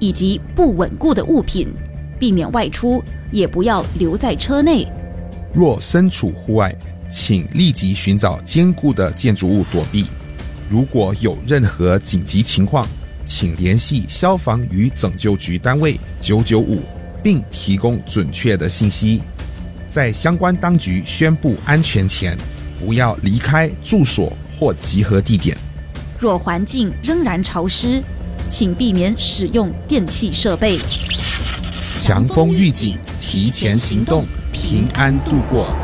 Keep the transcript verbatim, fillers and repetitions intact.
以及不稳固的物品，避免外出，也不要留在车内。 若身处户外，请立即寻找坚固的建筑物躲避。如果有任何紧急情况，请联系消防与拯救局单位九九五，并提供准确的信息。在相关当局宣布安全前，不要离开住所或集合地点。 若环境仍然潮湿，请避免使用电器设备。 强风预警，提前行动，平安度过。